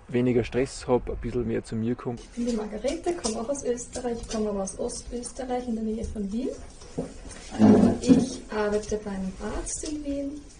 weniger Stress habe, ein bisschen mehr zu mir komme. Ich bin die Margarete, komme auch aus Österreich, komme aber aus Ostösterreich in der Nähe von Wien. Ich arbeite bei einem Arzt in Wien